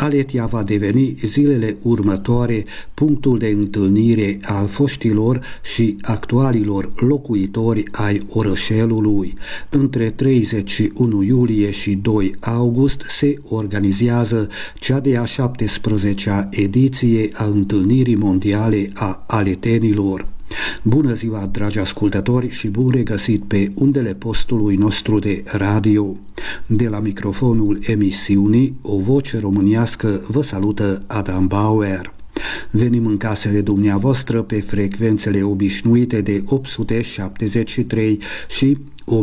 Aletia va deveni zilele următoare punctul de întâlnire al foștilor și actualilor locuitori ai orășelului. Între 31 iulie și 2 august se organizează cea de-a 17-a ediție a întâlnirii mondiale a aletenilor. Bună ziua, dragi ascultători, și bun regăsit pe undele postului nostru de radio. De la microfonul emisiunii O Voce Românească vă salută Adam Bauer. Venim în casele dumneavoastră pe frecvențele obișnuite de 873 și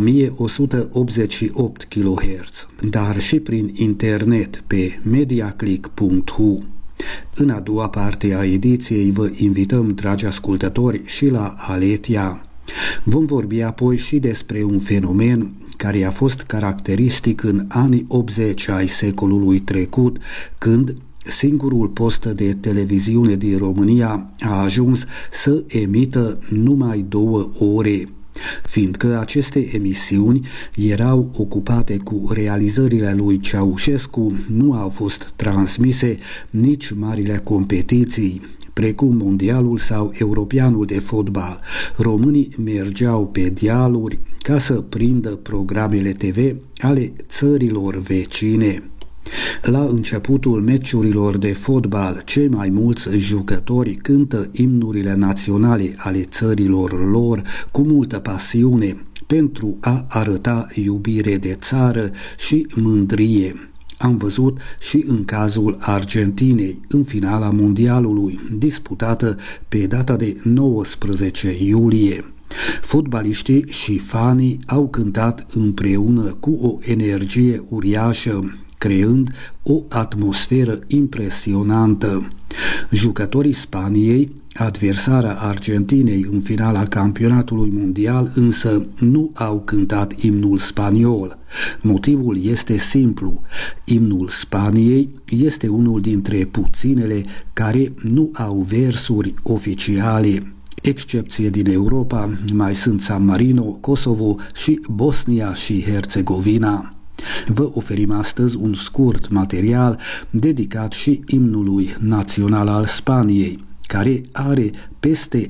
1188 kHz, dar și prin internet pe mediaclick.hu. În a doua parte a ediției vă invităm, dragi ascultători, și la Aletia. Vom vorbi apoi și despre un fenomen care a fost caracteristic în anii 80 ai secolului trecut, când singurul post de televiziune din România a ajuns să emită numai 2 ore. Fiindcă aceste emisiuni erau ocupate cu realizările lui Ceaușescu, nu au fost transmise nici marile competiții, precum mondialul sau europeanul de fotbal. Românii mergeau pe dealuri ca să prindă programele TV ale țărilor vecine. La începutul meciurilor de fotbal, cei mai mulți jucători cântă imnurile naționale ale țărilor lor cu multă pasiune pentru a arăta iubire de țară și mândrie. Am văzut și în cazul Argentinei, în finala mondialului, disputată pe data de 19 iulie. Fotbaliștii și fanii au cântat împreună cu o energie uriașă, creând o atmosferă impresionantă. Jucătorii Spaniei, adversara Argentinei în finala campionatului mondial, însă nu au cântat imnul spaniol. Motivul este simplu. Imnul Spaniei este unul dintre puținele care nu au versuri oficiale. Excepție din Europa mai sunt San Marino, Kosovo și Bosnia și Herțegovina. Vă oferim astăzi un scurt material dedicat și imnului național al Spaniei, care are peste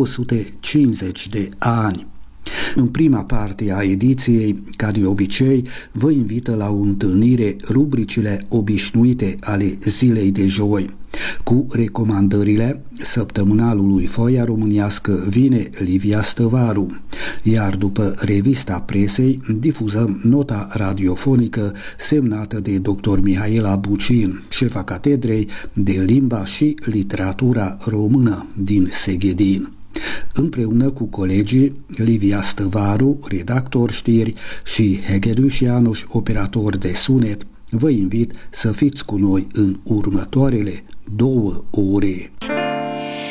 250 de ani. În prima parte a ediției, ca de obicei, vă invită la o întâlnire rubricile obișnuite ale zilei de joi. Cu recomandările săptămânalului Foaia Românească vine Livia Stăvaru, iar după revista presei difuzăm nota radiofonică semnată de dr. Mihaela Bucin, șefa catedrei de limba și literatura română din Seghedin. Împreună cu colegii Livia Stăvaru, redactor știri, și Hegedus János, operator de sunet, vă invit să fiți cu noi în următoarele 2 ore.